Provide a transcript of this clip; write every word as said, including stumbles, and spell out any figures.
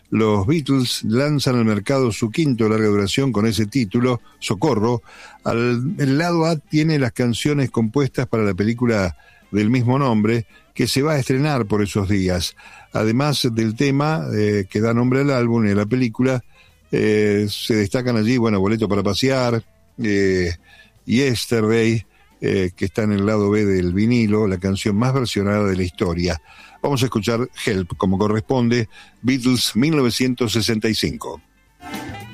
los Beatles lanzan al mercado su quinto larga duración con ese título, Socorro. Al, el lado A tiene las canciones compuestas para la película del mismo nombre, que se va a estrenar por esos días. Además del tema eh, que da nombre al álbum y a la película, eh, se destacan allí, bueno, Boleto para pasear, eh, Yesterday, eh, que está en el lado B del vinilo, la canción más versionada de la historia. Vamos a escuchar Help, como corresponde, Beatles mil novecientos sesenta y cinco.